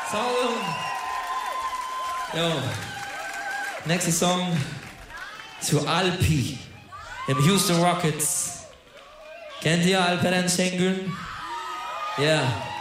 Song. Jo. Nächster Song zu Alpi im Houston Rockets. Kennt ihr Alperen Şengün? Ja.